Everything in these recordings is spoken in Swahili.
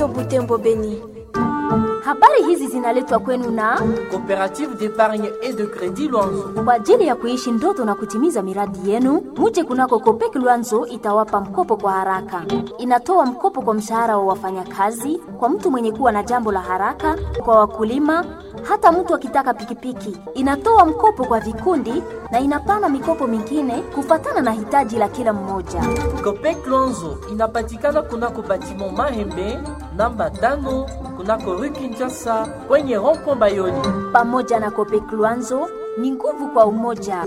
Butembo Beni. Habari hizi zinaletwa kwenu na Coopérative d'épargne et de crédit Luanzo. Kwa ajili ya kuishi ndoto na kutimiza miradi yenu, muje kunako Copec Luanzo itawapa mkopo kwa haraka. Inatoa mkopo kwa mshahara wa wafanyakazi, kwa mtu mwenye kuwa na jambo la haraka, kwa wakulima, hata mtu akitaka pikipiki. Inatoa mkopo kwa vikundi na inapana mikopo mingine kufatana na hitaji la kila mmoja. Copec Luanzo inapatikana kunako batiment Mahembe namba 5 kunako Rue Kinshasa kwenye rond-point Bayoni. Pamoja na Copec Luanzo ni nguvu kwa umoja.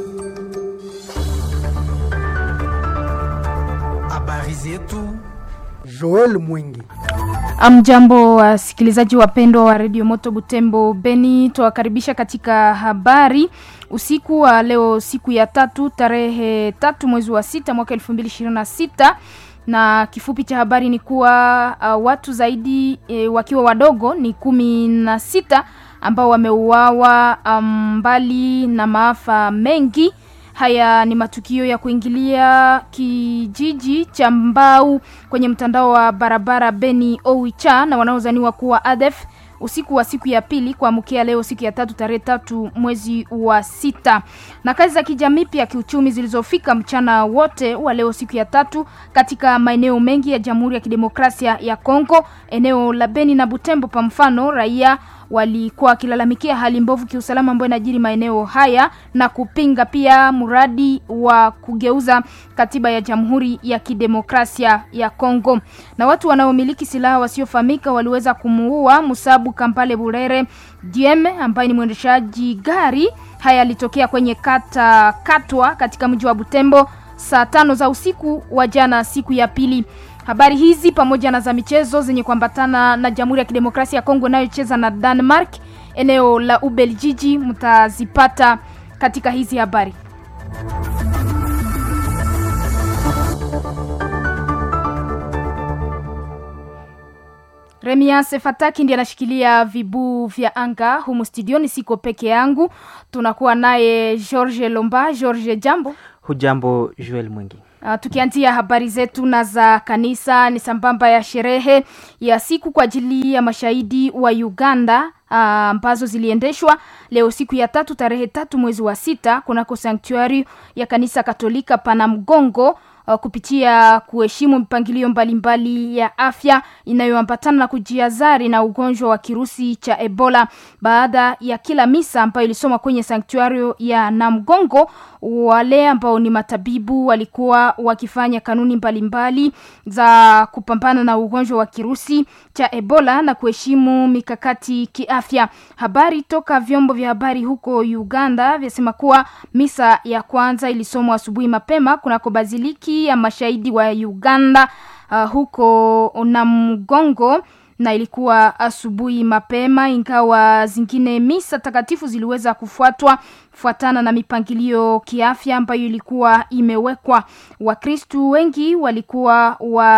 Habari zetu Joel Mwingi. Amjambo wasikilizaji wapendwa wa Radio Moto Butembo Beni, tuwakaribisha katika habari usiku wa leo, siku ya 3 tarehe 3 mwezi wa 6 mwaka 2026. Na kifupi cha habari ni kuwa watu zaidi wakiwa wadogo ni 16 ambao wameuawa mbali na maafa mengi. Haya ni matukio ya kuingilia kijiji cha Mbau kwenye mtandao wa barabara Beni Owicha na wanaozaniwa kuwa ADF usiku wa siku ya pili kuamkia leo siku ya 3 tarehe 3 mwezi wa 6. Na kazi za kijamii pia kiuchumi zilizofika mchana wote wa leo siku ya 3 katika maeneo mengi ya Jamhuri ya Kidemokrasia ya Kongo, eneo la Beni na Butembo. Kwa mfano, raia walikuwa kilalamikia hali mbovu kiusalama ambayo inajiri maeneo haya na kupinga pia mradi wa kugeuza katiba ya Jamhuri ya Kidemokrasia ya Kongo. Na watu wanaomiliki silaha wasiofahamika waliweza kumuua Musabu Kampale Burere Dieme ambaye ni mwendeshaji gari. Haya yalitokea kwenye kata Katwa katika mji wa Butembo saa 5 za usiku wa jana, siku ya pili. Habari hizi pamoja na za michezo zenye kuambatana na Jamhuri ya Kidemokrasia ya Kongo inayocheza na Denmark eneo la Ubeljiji mtazipata katika hizi habari. Remias Fataki ndiye anashikilia vibu vya anga humu studioni, siko peke yangu. Tunakuwa naye George Lomba. George, jambo. Hujambo Joel Mwingi. Tukianzia habari zetu na za kanisa, ni sambamba ya sherehe ya siku kwa ajili ya mashahidi wa Uganda ambazo ziliendeshwa leo siku ya 3 tarehe 3 mwezi wa 6 kunako sanctuary ya kanisa Katolika Panamgongo, kupitia kuheshimu mipangilio mbalimbali ya afya inayoambatana na kujiazari na ugonjwa wa kirusi cha Ebola. Baada ya kila misa ambayo ilisoma kwenye sanctuary ya Namgongo, wale ambao ni matabibu walikuwa wakifanya kanuni mbalimbali za kupambana na ugonjwa wa kirusi cha Ebola na kuheshimu mikakati kiafya. Habari toka vyombo vya habari huko Uganda vyasema kuwa misa ya kwanza ilisomwa asubuhi mapema kunako baziliki ya mashahidi wa Uganda huko Namgongo, na ilikuwa asubuhi mapema, ingawa zingine misa takatifu ziliweza kufuatana na mipangilio kiafya ambayo ilikuwa imewekwa. Wakristo wengi walikuwa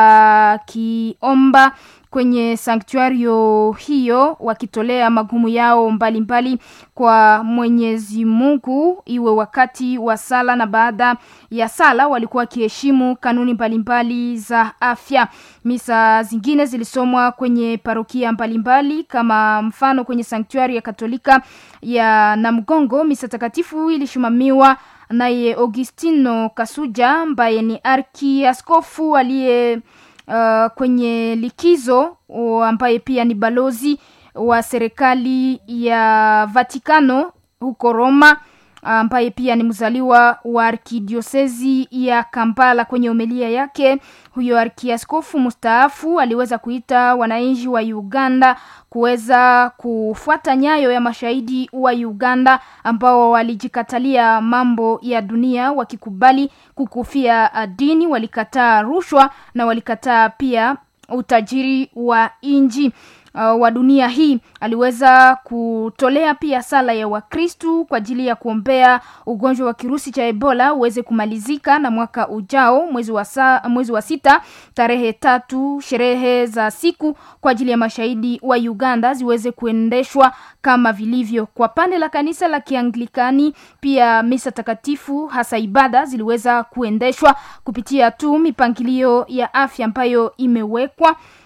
wakiomba kwenye sanctuario hiyo wakitolea magumu yao mbalimbali kwa Mwenyezi Mungu, iwe wakati wa sala na baada ya sala walikuwa kiheshimu kanuni mbalimbali za afya. Misa zingine zilisomwa kwenye parokia mbalimbali, kama mfano kwenye sanctuary ya Katolika ya Namgongo misa takatifu ilishimamiwa naye Augustino Kasuja ambaye ni arkiaskofu aliye kwenye likizo, ambaye pia ni balozi wa serikali ya Vatikano huko Roma, ambaye pia ni mzaliwa wa arkidiosezi ya Kampala. Kwenye homilia yake, huyo arkiaskofu mustaafu aliweza kuita wananchi wa Uganda kuweza kufuata nyayo ya mashahidi wa Uganda ambao walijikatalia mambo ya dunia wakikubali kukufia dini, walikataa rushwa na walikataa pia utajiri wa inji wa dunia hii. Aliweza kutolea pia sala ya Wakristo kwa ajili ya kuombea ugonjwa wa kirusi cha Ebola uweze kumalizika na mwaka ujao mwezi wa 6 tarehe 3 sherehe za siku kwa ajili ya mashahidi wa Uganda ziweze kuendeshwa kama vilivyo. Kwa pande la kanisa la Kianglikani pia misa takatifu hasa ibada ziliweza kuendeshwa kupitia tu mipangilio ya afya ambayo imewekwa.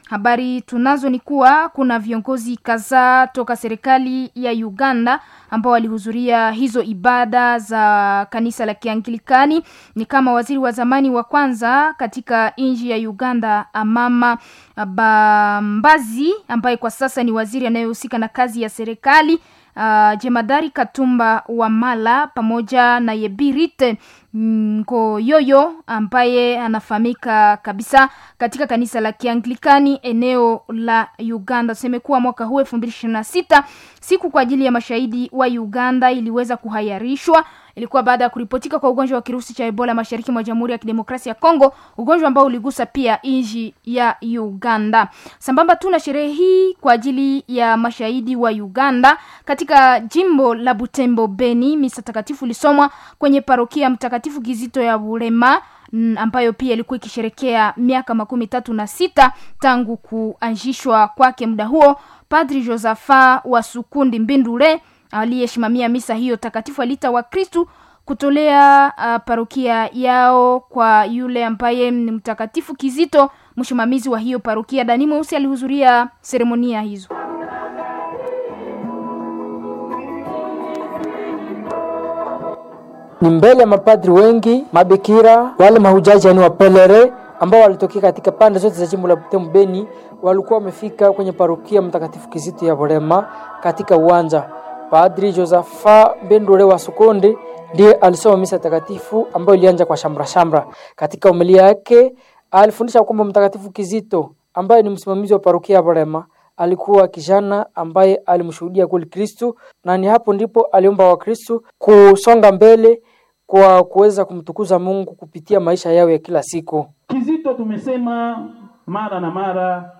Habari tunazo ni kuwa kuna viongozi kadhaa toka serikali ya Uganda ambao walihudhuria hizo ibada za kanisa la Kianglikani, ni kama waziri wa zamani wa kwanza katika nchi ya Uganda Amama Bambazi, ambaye kwa sasa ni waziri anayehusika na kazi ya serikali, Jemadari Katumba Wamala pamoja na Yebirite Ngoyoyo ambaye anafahamika kabisa katika kanisa la Kianglikani eneo la Uganda. Semekuwa mwaka huu 2026 siku kwa ajili ya mashahidi wa Uganda iliweza kuhayarishwa. Ilikuwa baada ya kuripotika kwa ugonjwa wa kirusi cha Ebola mashariki mwa Jamhuri ya Kidemokrasia ya Kongo, ugonjwa ambao uligusa pia nchi ya Uganda. Sambamba tuna sherehe hii kwa ajili ya mashahidi wa Uganda katika jimbo la Butembo Beni. Misa takatifu ilisomwa kwenye parokia Mtakatifu Kizito ya Bulema, ambayo pia ilikuwa ikisherekea miaka 36 tangu kuanzishwa kwake. Muda huo Padri Josapha wa Sukundi Mbindule aliyeshimamia misa hiyo takatifu alita wa Kristu kutolea parokia yao kwa yule ambaye ni Mtakatifu Kizito, msimamizi wa hiyo parokia. Dani Mweusi alihudhuria seremonia hizo. Ni mbele ya mapadri wengi, mabikira, wale mahujaji yani wapelere ambao walitokea katika pande zote za jimbo la Butembo Beni, walikuwa wamefika kwenye parokia Mtakatifu Kizito ya Bulema katika uwanja. Padri Josapha Bendure wa Sukonde ndiye alisoma misa takatifu ambayo ilianza kwa shamra. Katika homilia yake alifundisha kwamba Mtakatifu Kizito ambaye ni msimamizi wa parokia ya Bulema alikuwa kijana ambaye alimshuhudia kweli Kristo, na ni hapo ndipo aliomba wa Kristo kusonga mbele kwa kuweza kumtukuza Mungu kupitia maisha yao ya kila siku. Kizito tumesema mara na mara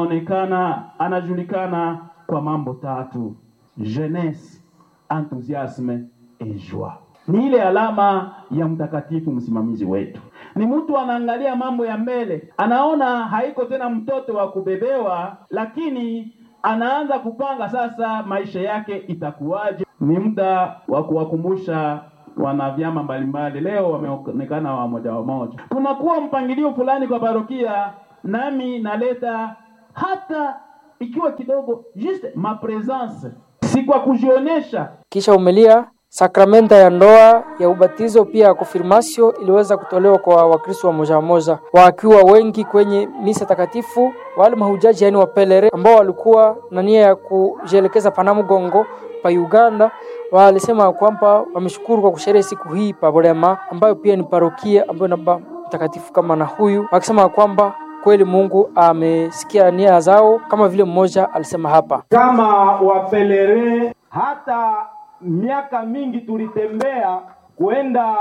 anajulikana kwa mambo tatu: jeunesse, enthousiasme et joie. Ni ile alama ya mtakatifu msimamizi wetu. Ni mtu anaangalia mambo ya mbele, anaona haiko tena mtoto wa kubebewa, lakini anaanza kupanga sasa maisha yake itakuwaje. Ni muda wa kuwakumbusha wana vyama mbalimbali, leo wameonekana wamoja. Tunakuwa mpangilio fulani kwa parokia, nami naleta hata ikiwa kidogo juste ma presence, si kwa kujionesha. Kisha umelia sakramenta ya ndoa, ya ubatizo pia ya konfirmasio iliweza kutolewa kwa Wakristo wa moja wakiwa wengi kwenye misa takatifu. Wale mahujaji yani wapelere ambao walikuwa na nia ya kujielekeza Panamugongo pa Uganda walisema kwamba wameshukuru kwa kusherehekea siku hii pa Bulema, ambayo pia ni parokia ambayo na baba mtakatifu kama na huyu, wakisema kwamba kweli Mungu amesikia nia zao, kama vile mmoja alisema hapa. Kama wapelere hata miaka mingi tulitembea kwenda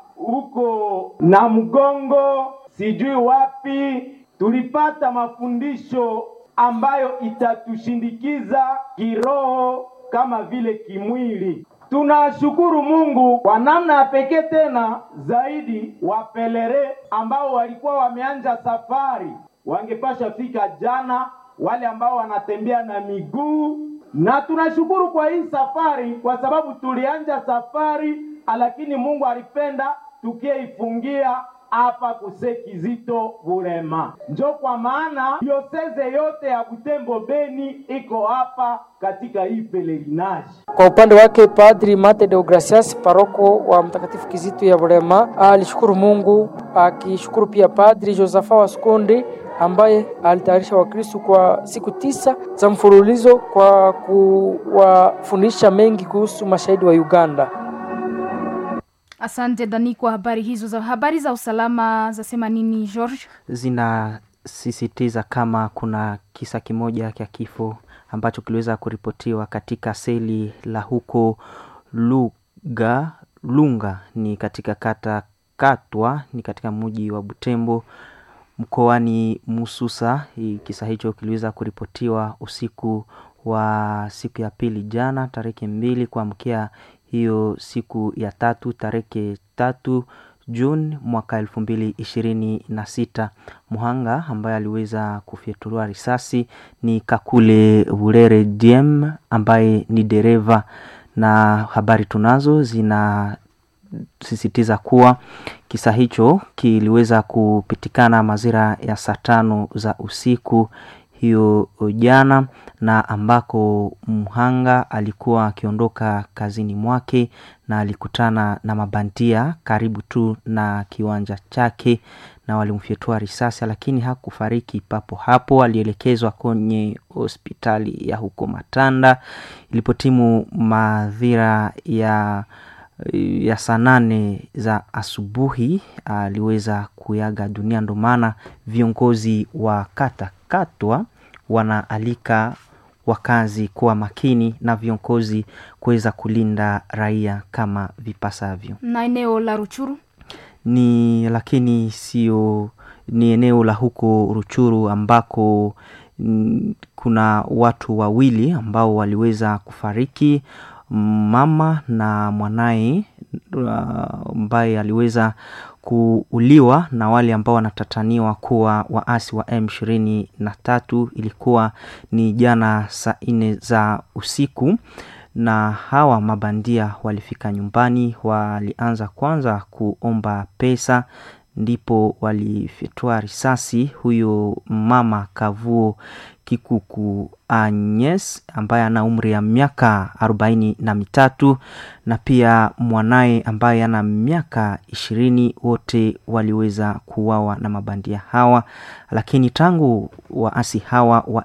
huko na Mgongo sijui wapi, tulipata mafundisho ambayo itatushindikiza kiroho kama vile kimwili. Tunashukuru Mungu kwa namna ya pekee tena zaidi wapelere ambao walikuwa wameanza safari, wangepasha fika jana, wale ambao wanatembea na miguu. Na tunashukuru kwa hii safari kwa sababu tulianza safari, lakini Mungu alipenda tukieifungia hapa Kizito Bulema. Ndio kwa maana diocese yote ya Butembo Beni iko hapa katika hii pelerinage. Kwa upande wake Padri Mate Deogracias, paroko wa Mtakatifu Kizito ya Bulema, alishukuru Mungu, akishukuru pia Padri Josapha wa Sukonde ambaye alitayarisha Wakristo kwa siku 9 za mfululizo kwa kuwafundisha mengi kuhusu mashahidi wa Uganda. Asante Dani kwa habari hizo. Habari za usalama zasema nini George? Zinasisitiza kama kuna kisa kimoja cha kifo ambacho kiliweza kuripotiwa katika seli la huko Lunga ni katika kata Katwa ni katika mji wa Butembo mkoani Mususa. Kisa hicho kiliweza kuripotiwa usiku wa siku ya pili jana tarehe 2 kuamkia hiyo siku ya 3 tarehe 3 Juni mwaka 2026. Muhanga ambaye aliweza kufyatuliwa risasi ni Kakule Burere Diem ambaye ni dereva, na habari tunazo zinasisitiza kuwa kisa hicho kiliweza kupitikana mazira ya saa 5 za usiku hiyo jana, na ambako mhanga alikuwa akiondoka kazini mwake na alikutana na mabandia karibu tu na kiwanja chake na walimfyetua risasi, lakini hakufariki papo hapo. Alielekezwa kwenye hospitali ya huko Matanda. Ilipotimu madhira ya saa 8 za asubuhi aliweza kuyaga dunia. Ndo maana viongozi wa kata Katwa wanaalika wakazi kuwa makini na viongozi kuweza kulinda raia kama vipasavyo. Na eneo la Ruchuru lakini sio ni eneo la huko Ruchuru ambako kuna watu wawili ambao waliweza kufariki, mama na mwanae ambaye aliweza kuuliwa na wale ambao wanatataniwa kuwa waasi wa M23. Ilikuwa ni jana saa 4 za usiku, na hawa mabandia walifika nyumbani, walianza kwanza kuomba pesa, ndipo walifyetua risasi huyo mama Kavuo Kikuku Agnes ambaye ana umri ya miaka 43 na pia mwanae ambaye ana miaka 20. Wote waliweza kuuawa na mabandia hawa, lakini tangu waasi hawa wa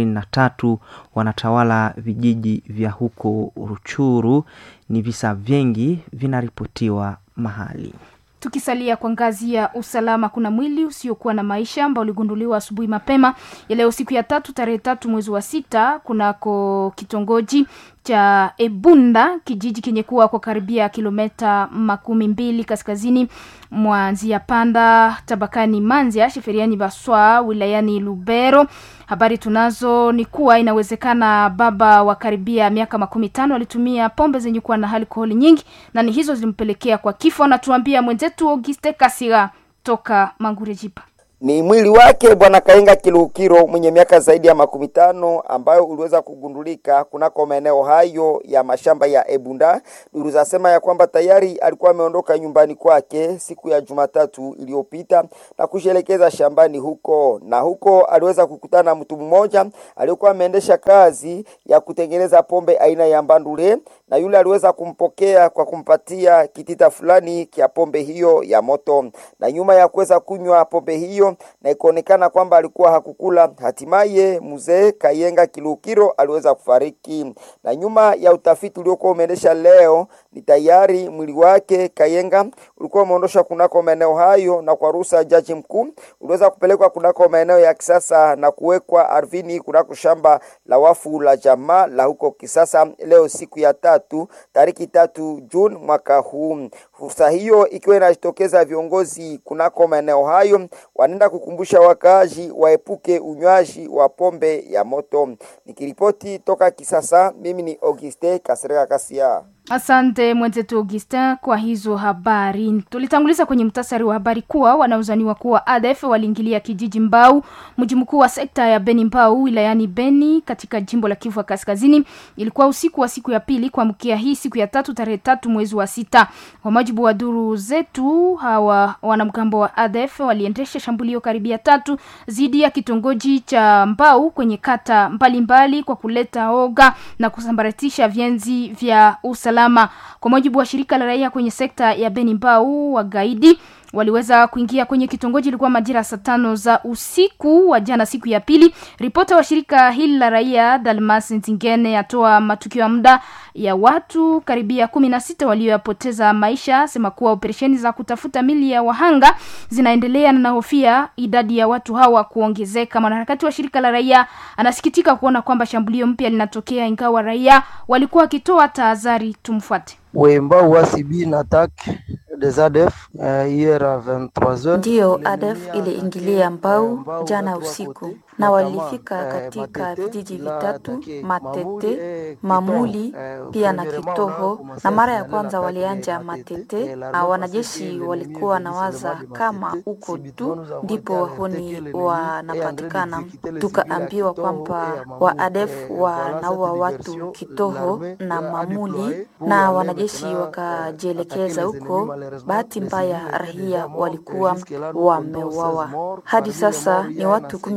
M23 wanatawala vijiji vya huko Ruchuru, ni visa vingi vinaripotiwa mahali. Tukisalia kwa ngazi ya usalama, kuna mwili usiokuwa na maisha ambao uligunduliwa asubuhi mapema ya leo siku ya 3 tarehe 3 mwezi wa 6 kunako kitongoji cha Ebunda, kijiji kenye kuwa kwa karibia kilomita 12 kaskazini mwa Nzia Panda tabakani Manzia sheferiani Baswa wilayani Lubero. Habari tunazo ni kuwa inawezekana baba wa karibia miaka 15 alitumia pombe zenye kuwa na alkoholi nyingi, na ni hizo zilimpelekea kwa kifo. Na tuambia mwenzetu Auguste Kasira toka Mangurejipa. Ni mwili wake bwana Kaenga Kilukiro mwenye miaka zaidi ya 15 ambayo uliweza kugundulika kunako maeneo hayo ya mashamba ya Ebunda. Duru zasema ya kwamba tayari alikuwa ameondoka nyumbani kwake siku ya Jumatatu iliyopita na kushelekeza shambani huko, na huko aliweza kukutana na mtu mmoja aliyekuwa ameendesha kazi ya kutengeneza pombe aina ya mbandule, na yule aliweza kumpokea kwa kumpatia kitita fulani kia pombe hiyo ya moto, na nyuma ya kuweza kunywa pombe hiyo na ikaonekana kwamba alikuwa hakukula, hatimaye mzee Kayenga Kilukiro aliweza kufariki. Na nyuma ya utafiti uliokuwa umeendesha leo, ni tayari mwili wake Kayenga ulikuwa umeondoshwa kunako maeneo hayo, na kwa ruhusa jaji mkuu uliweza kupelekwa kunako maeneo ya Kisasa na kuwekwa ardhini kunako shamba la wafu la jamaa la huko Kisasa leo siku ya 3 tariki 3 Juni mwaka huu. Fursa hiyo ikiwa inajitokeza viongozi kunako maeneo hayo wanaenda kukumbusha wakazi waepuke unywaji wa pombe ya moto. Nikiripoti toka Kisasa, mimi ni Auguste Kasireka Kasia. Asante mwenzetu Augustin kwa hizo habari. Tulitanguliza kwenye mtasari wa habari kuwa wanaozaniwa kuwa ADF waliingilia kijiji Mbau, mji mkuu wa sekta ya Beni Mbau wilayani Beni katika jimbo la Kivu Kaskazini. Ilikuwa usiku wa siku ya pili kuamkia hii siku ya 3 tarehe 3 mwezi wa 6. Kwa mujibu wa duru zetu, hawa wanamgambo wa ADF waliendesha shambulio karibia 3 dhidi ya kitongoji cha Mbau kwenye kata mbalimbali kwa kuleta oga na kusambaratisha vyenzi vya usalama. Kwa mujibu wa shirika la raia kwenye sekta ya Beni Mbau, wagaidi waliweza kuingia kwenye kitongoji ilikuwa majira saa 5 za usiku wa jana siku ya pili. Ripota wa shirika hili la raia Dalmas Nzingene atoa matukio ya muda ya watu karibia 16 waliopoteza maisha, sema kuwa operesheni za kutafuta mili ya wahanga zinaendelea na hofia idadi ya watu hawa kuongezeka. Mwanaharakati wa shirika la raia anasikitika kuona kwamba shambulio mpya linatokea ingawa raia walikuwa wakitoa tahadhari. Tumfuate. Mbau wasibi na attaque des ADF hier à 23h. Ndio ADF iliingilia Mbau jana usiku na walifika katika vijiji vitatu, Matete, Mamuli pia na Kitoho, na mara ya kwanza walianja Matete na wanajeshi walikuwa na waza kama uko tu ndipo wahuni wanapatikana. Tukaambiwa kwamba wa ADF wanaua watu Kitoho na Mamuli na wanajeshi wakajielekeza huko. Bahati mbaya raia walikuwa wameuawa. Hadi sasa ni watu 16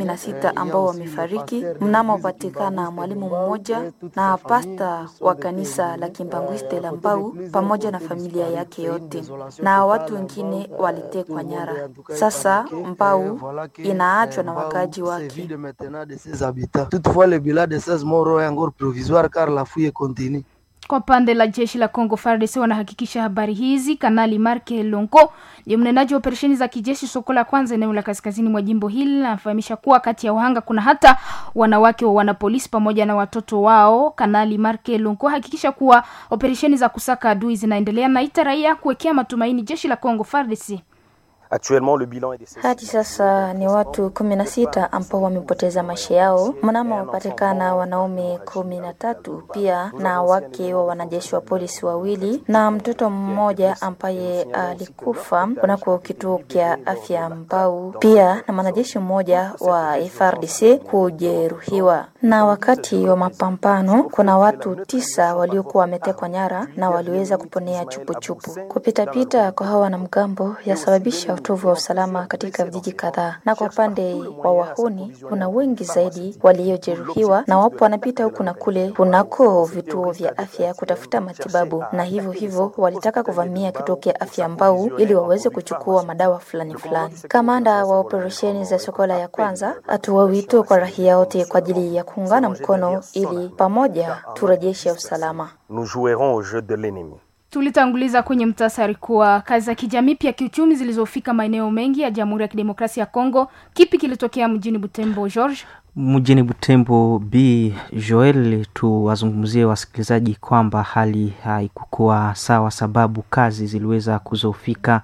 6 ambao wamefariki. Mnamo patikana mwalimu mmoja na pasta wa kanisa la Kimbangwiste la Mbau pamoja na familia yake yote, na watu wengine walitekwa nyara. Sasa Mbau inaachwa na wakaji wake. Toutefois, le bilan de 16 morts est encore provisoire car la fouille continue. Kwa pande la jeshi la Kongo FARDC wanahakikisha habari hizi. Kanali Marke Lonko ndiye mnenaji wa operesheni za kijeshi soko la kwanza eneo la kaskazini mwa jimbo hili, anafahamisha kuwa kati ya wahanga kuna hata wanawake wa wanapolisi pamoja na watoto wao. Kanali Marke Lonko hakikisha kuwa operesheni za kusaka adui zinaendelea na itaraia kuwekea matumaini jeshi la Kongo FARDC. Hadi sasa ni watu 16 ambao wamepoteza maisha yao. Mnamo wapatikana wanaume 13 pia na wake wa wanajeshi wa polisi 2 na mtoto mmoja ambaye alikufa kunako kituo cha afya Mbau, pia na mwanajeshi mmoja wa FARDC kujeruhiwa. Na wakati wa mapambano kuna watu 9 waliokuwa wametekwa nyara na waliweza kuponea chupu. Kupita kwa hawa na mgambo yasababisha utovu wa usalama katika vijiji kadhaa, na kwa upande wa wahuni kuna wengi zaidi waliojeruhiwa na wapo wanapita huku na kule kunako vituo vya afya kutafuta matibabu, na hivyo walitaka kuvamia kituo cha afya Mbau ili waweze kuchukua madawa fulani. Kamanda wa operesheni za Sokola ya kwanza atoa wito kwa raia wote kwa ajili ya kuungana mkono ili pamoja turejeshe usalama. Nous jouerons au jeu de l'ennemi. Tulitanguliza kwenye mtasari kuwa kazi za kijamii pia kiuchumi zilizofika maeneo mengi ya Jamhuri ya Kidemokrasia ya Kongo. Kipi kilitokea mjini Butembo, George? Mjini Butembo B Joel, tuwazungumzie wasikilizaji kwamba hali haikuwa sawa sababu kazi ziliweza kuzofika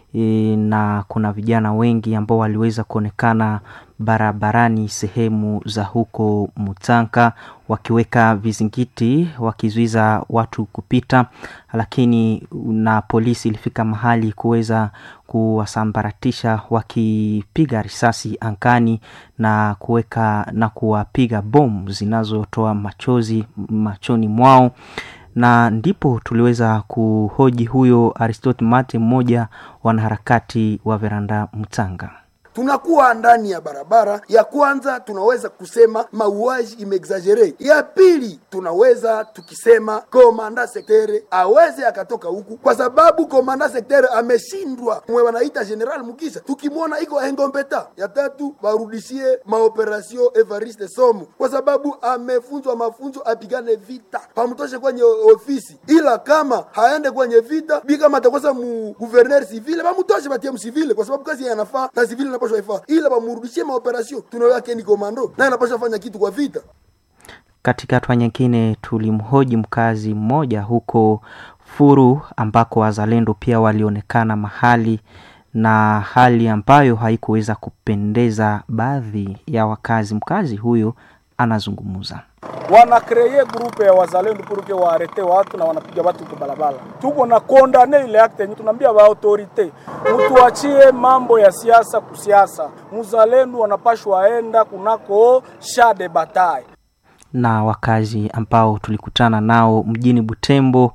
na kuna vijana wengi ambao waliweza kuonekana barabarani sehemu za huko Mutanka wakiweka vizingiti wakizuiza watu kupita, lakini na polisi ilifika mahali kuweza kuwasambaratisha wakipiga risasi angani na kuweka na kuwapiga bomu zinazotoa machozi machoni mwao. Na ndipo tuliweza kuhoji huyo Aristote Mate, mmoja wanaharakati wa Veranda Mutanga. Tunakuwa ndani ya barabara. Ya kwanza tunaweza kusema mauaji imeexagere. Ya pili tunaweza tukisema komanda sektere aweze akatoka huku, kwa sababu komanda sektere ameshindwa mwe wanaita General Mukisa, tukimwona iko engombeta. Ya tatu warudishie maoperasyon Evariste Somo, kwa sababu amefunzwa mafunzo apigane vita, pamutoshe kwenye ofisi, ila kama haende kwenye vita bi kama atakosa mu gouverneur civil pamutoshe batie mcivile, kwa sababu kazi yanafaa na civil na ila bamurudishie maoperasyon tunawake ni komando na anapaswa fanya kitu kwa vita. Katika hatua nyingine tulimhoji mkazi mmoja huko Furu ambako wazalendo pia walionekana mahali, na hali ambayo haikuweza kupendeza baadhi ya wakazi. Mkazi huyo anazungumza. Wana kreye grupe ya wazalendo puruke waarete watu na wanapiga watu kwa barabara. Tuko na kondane ile acte, tunaambia ba autorite mtuachie mambo ya siasa kusiasa. Mzalendo wanapashwa aenda kunako shade batai. Na wakazi ambao tulikutana nao mjini Butembo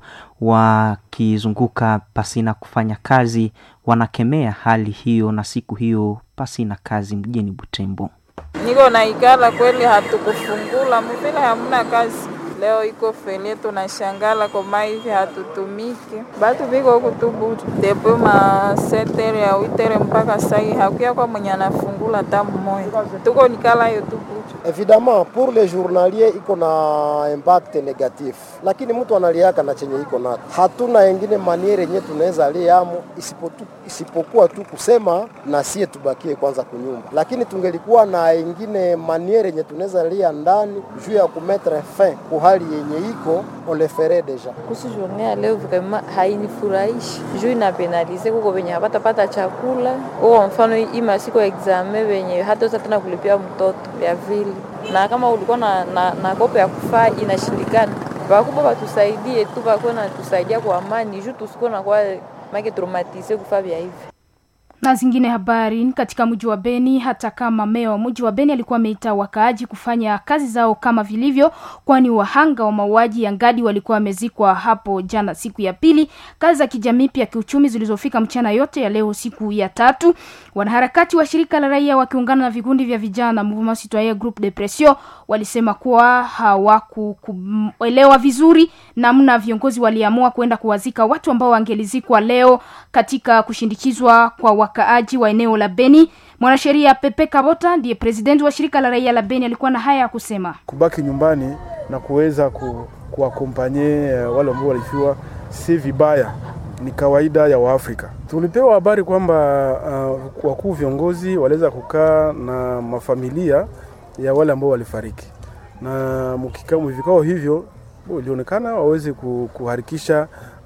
wakizunguka pasina kufanya kazi wanakemea hali hiyo na siku hiyo pasina kazi mjini Butembo. Niko na ikala kweli hatukufungula mpira hamna kazi. Leo iko fele tunashangala kama hivi hatutumiki. Batu biko kutubu depo ma 7h ya 8h mpaka sai hakuya kwa mwenye anafungula tamu moja. Tuko nikala hiyo tubu. Évidemment pour les journaliers iko na impact négatif. Lakini mtu analiaka na chenye iko nacho. Hatuna nyingine maniere yenye tunaweza liamo isipokuwa tu kusema na sie tubakie kwanza kunyumba. Lakini tungelikuwa na nyingine maniere yenye tunaweza lia ndani juu ya kumettre fin kwa hali yenye iko on le ferait déjà. Kusi journée leo vraiment hainifurahishi. Juu ina penalize kuko wenye hapata chakula. Au mfano hii masiku examen wenye hata tena kulipia mtoto ya vile. Na kama ulikuwa na kope ya kufaa inashindikana. Bakubwa batusaidie tu, bakona tusaidia kwa amani juu tusiko na kwa make traumatize kufaa vya hivi. Na zingine habari katika mji wa Beni, hata kama meya wa mji wa Beni alikuwa ameita wakaaji kufanya kazi zao kama vilivyo, kwani wahanga wa mauaji ya Ngadi walikuwa wamezikwa hapo jana siku ya pili. Kazi za kijamii pia kiuchumi zilizofika mchana yote ya leo siku ya tatu. Wanaharakati wa shirika la raia wakiungana na vikundi vya vijana Mouvement Citoyen Groupe de Pression walisema kuwa hawakuelewa vizuri namna viongozi waliamua kwenda kuwazika watu ambao wangelizikwa leo katika kushindikizwa kwa wakaaji wa eneo la Beni. Mwanasheria Pepe Kabota ndiye president wa shirika la raia la Beni alikuwa na haya ya kusema. Kubaki nyumbani na kuweza kuakompanye wale ambao walifiwa si vibaya, ni kawaida ya Waafrika. Tulipewa habari kwamba wakuu viongozi waliweza kukaa na mafamilia ya wale ambao walifariki. Na mvikao hivyo ilionekana waweze kuharikisha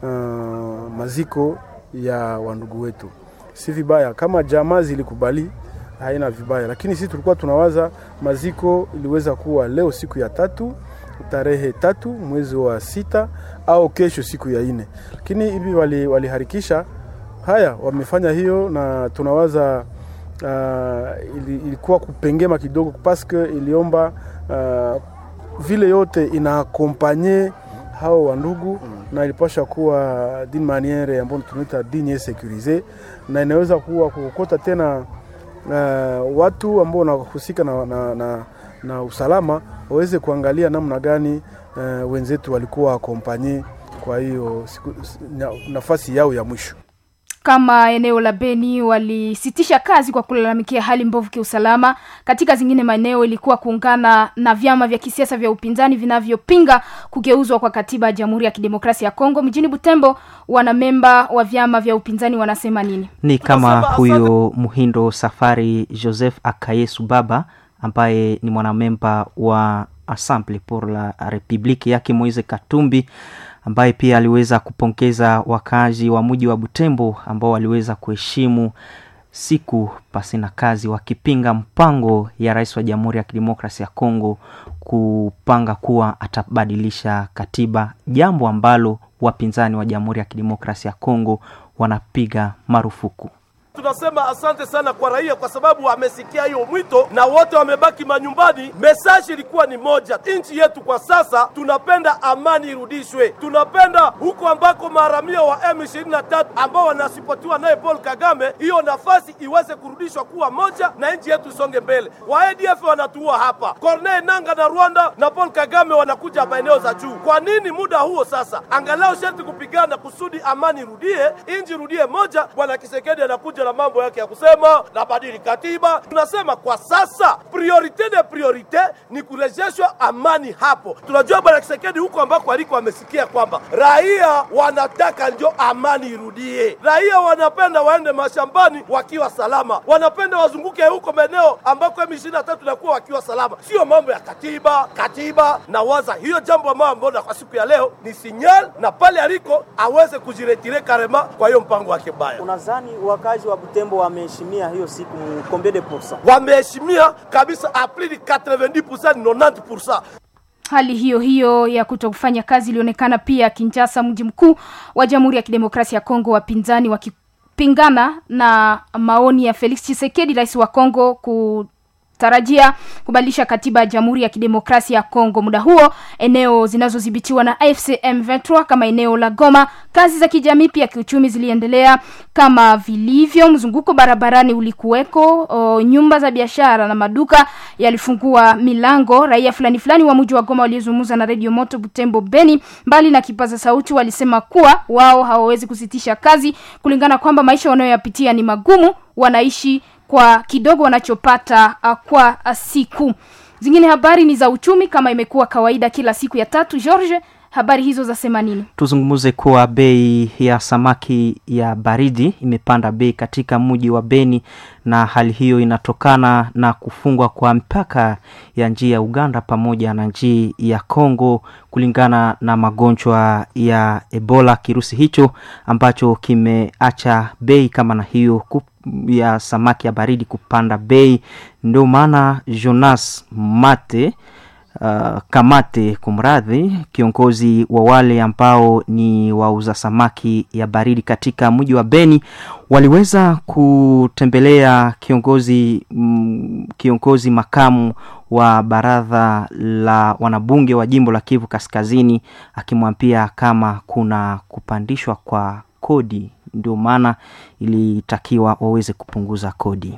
maziko ya wandugu wetu. Si vibaya kama jamaa zilikubali, haina vibaya, lakini sisi tulikuwa tunawaza maziko iliweza kuwa leo siku ya 3 tarehe 3 mwezi wa 6 au kesho siku ya 4, lakini hivi waliharikisha haya, wamefanya hiyo, na tunawaza ilikuwa kupengema kidogo parce iliomba vile yote inaakompanye hao wandugu, na ilipasha kuwa d'une manière ambayo tunaita digne sécurisée, na inaweza kuwa kukota tena watu ambao wanahusika na usalama waweze kuangalia namna gani wenzetu walikuwa akompanye kwa hiyo nafasi yao ya mwisho. Kama eneo la Beni walisitisha kazi kwa kulalamikia hali mbovu kiusalama, katika zingine maeneo ilikuwa kuungana na vyama vya kisiasa vya upinzani vinavyopinga kugeuzwa kwa katiba ya Jamhuri ya Kidemokrasia ya Kongo. Mjini Butembo wanamemba wa vyama vya upinzani wanasema nini? Ni kama huyo Muhindo Safari Joseph Akayesu Baba ambaye ni mwanamemba wa Assemblée pour la République yake Moise Katumbi, ambaye pia aliweza kupongeza wakazi wa mji wa Butembo ambao waliweza kuheshimu siku pasina kazi, wakipinga mpango ya rais wa Jamhuri ya Kidemokrasia ya Kongo kupanga kuwa atabadilisha katiba, jambo ambalo wapinzani wa Jamhuri ya Kidemokrasia ya Kongo wanapiga marufuku. Tunasema asante sana kwa raia kwa sababu wamesikia hiyo mwito na wote wamebaki manyumbani. Message ilikuwa ni moja: nchi yetu kwa sasa tunapenda amani irudishwe. Tunapenda huko ambako maharamia wa M23 ambao wanasipotiwa naye Paul Kagame, hiyo nafasi iweze kurudishwa kuwa moja na nchi yetu isonge mbele. Wa ADF wanatuua hapa, Corneille Nanga na Rwanda na Paul Kagame wanakuja maeneo za juu. Kwa nini muda huo sasa? Angalau sharti kupigana kusudi amani irudie, nchi irudie moja. Bwana Kisekedi anakuja na mambo yake ya kusema na badili katiba. Tunasema kwa sasa priorite ni kurejeshwa amani hapo. Tunajua Bwana Kisekedi huko ambako aliko amesikia kwamba raia wanataka ndio amani irudie. Raia wanapenda waende mashambani wakiwa salama. Wanapenda wazunguke huko maeneo ambako M23 tunakuwa wakiwa salama. Sio mambo ya katiba na waza hiyo jambo ambalo mbona kwa siku ya leo ni signal na pale aliko aweze kujiretire karema kwa hiyo mpango wake baya. Unadhani wakazi wa Butembo wameheshimia hiyo siku combien de pourcent? Wameheshimia kabisa, plus de 90%, 90%. Hali hiyo ya kutokufanya kazi ilionekana pia Kinshasa, mji mkuu wa Jamhuri ya Kidemokrasia ya Kongo, wapinzani wakipingana na maoni ya Felix Tshisekedi, rais wa Kongo, tarajia kubadilisha katiba ya Jamhuri ya Kidemokrasia ya Kongo. Muda huo eneo zinazodhibitiwa na AFC M23 kama eneo la Goma, kazi za kijamii pia kiuchumi ziliendelea kama vilivyo. Mzunguko barabarani ulikuweko, nyumba za biashara na maduka yalifungua milango. Raia fulani wa mji wa Goma walizungumza na Radio Moto Butembo Beni, mbali na kipaza sauti, walisema kuwa wao hawawezi kusitisha kazi kulingana kwamba maisha wanayoyapitia ni magumu, wanaishi kwa kidogo wanachopata kwa siku. Zingine habari ni za uchumi kama imekuwa kawaida kila siku ya 3. George, habari hizo za sema nini? Tuzungumuze kwa bei ya samaki ya baridi imepanda bei katika mji wa Beni, na hali hiyo inatokana na kufungwa kwa mpaka ya njia ya Uganda pamoja na njia ya Kongo kulingana na magonjwa ya Ebola, kirusi hicho ambacho kimeacha bei kama na hiyo ya samaki ya baridi kupanda bei. Ndio maana Jonas Mate Kamate kumradhi, kiongozi wa wale ambao ni wauza samaki ya baridi katika mji wa Beni, waliweza kutembelea kiongozi makamu wa baraza la wanabunge wa jimbo la Kivu Kaskazini, akimwambia kama kuna kupandishwa kwa kodi, ndio maana ilitakiwa waweze kupunguza kodi.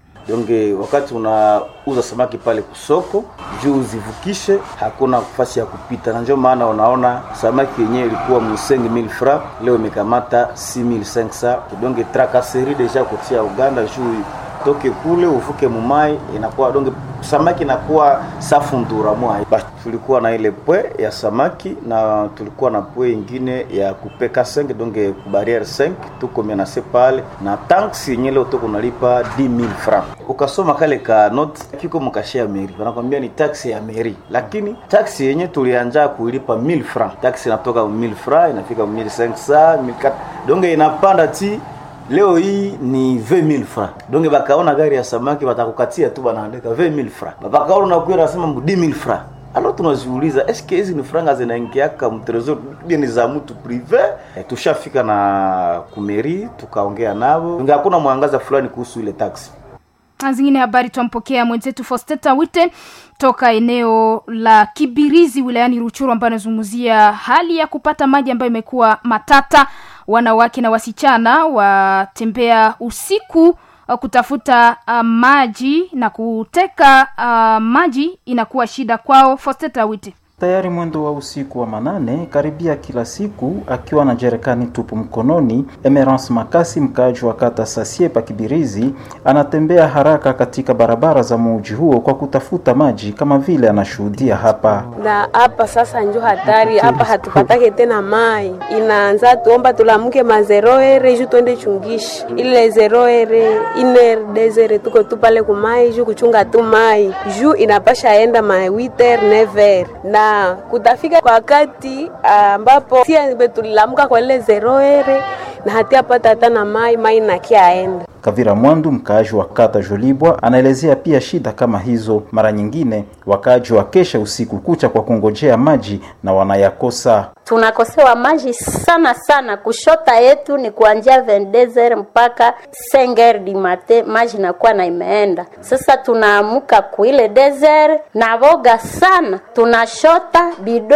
Donge wakati unauza samaki pale kusoko, juu zivukishe hakuna nafasi ya kupita. Na ndio maana unaona samaki yenyewe ilikuwa 5000 francs, leo imekamata 6500. Donge tracasserie deja kutia Uganda juu toke kule uvuke mumai, inakuwa donge samaki inakuwa safundura mwa. Tulikuwa na ile pwe ya samaki na tulikuwa na pwe ingine ya kupeka 5, donge barriere 5 tuko menase pale, na tanks yenyewe leo tuko nalipa 10000 francs. Ukasoma kale ka note kiko mkashia meri, wanakuambia ni taxi ya meri, lakini taxi yenyewe tulianza kuilipa 1000 francs. Taxi inatoka 1000 francs inafika 1500, 1400, donge inapanda ti leo hii ni 20000 francs. Donge bakaona gari ya samaki batakukatia tu banaandika 20000 francs. Bakaona unakuwa unasema 10000 francs. Alors tunajiuliza eske hizi ni franga zinaingiaka mtrezor ni za mtu privé? Tushafika na kumeri tukaongea nao. Donge hakuna mwangaza fulani kuhusu ile taxi. Zingine habari tumpokea mwenzetu Fosteta Wite toka eneo la Kibirizi wilayani Ruchuru, ambaye anazungumzia hali ya kupata maji ambayo imekuwa matata. Wanawake na wasichana watembea usiku kutafuta maji na kuteka maji inakuwa shida kwao. Fosteta Wite. Tayari mwendo wa usiku wa 8 karibia kila siku, akiwa na jerekani tupu mkononi, Emerance Makasi, mkaaji wa kata Sasie pa Kibirizi, anatembea haraka katika barabara za mji huo kwa kutafuta maji, kama vile anashuhudia hapa. Na hapa sasa ndio hatari, hapa hatupatake tena mai. Inaanza tuomba tulamuke mazeroere juu twende chungishi. Ile zeroere iner desere tuko tu pale kumai juu kuchunga tu mai. Juu inapasha enda ma 8h 9h. Na kutafika kwa wakati ambapo sia tulilamuka kwa ile zeroere na hatia pata hata na mai na kiaenda. Kavira Mwandu, mkaaji wa kata Jolibwa, anaelezea pia shida kama hizo. Mara nyingine wakaaji wakesha usiku kucha kwa kungojea maji na wanayakosa. Tunakosewa maji sana. Kushota yetu ni kuanzia 22h mpaka 5h di mate, maji nakuwa na imeenda. Sasa tunaamuka kuile desert na boga sana, tunashota bido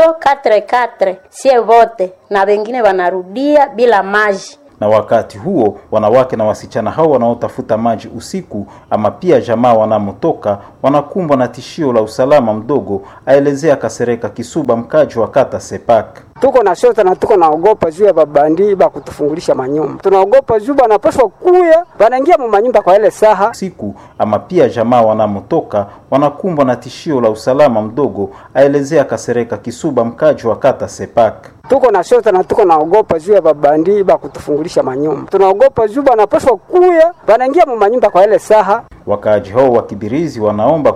4 sie wote na wengine wanarudia bila maji. Na wakati huo wanawake na wasichana hao wanaotafuta maji usiku ama pia jamaa wanamotoka wanakumbwa na tishio la usalama mdogo, aelezea Kasereka Kisuba, mkaji wa kata Sepak. Tuko na shota na tuko naogopa juu ya babandi ba kutufungulisha manyumba. Tunaogopa juu banapaswa kuya banaingia mu manyumba kwa ile saha usiku ama pia jamaa wanamotoka wanakumbwa na tishio la usalama mdogo, aelezea Kasereka Kisuba, mkaji wa kata Sepak. Tuko na shota na tuko naogopa juu ya babandi ba kutufungulisha manyumba. Tunaogopa juu banapaswa kuya banaingia mu manyumba kwa ile saha. Wakaaji hao wa Kibirizi wanaomba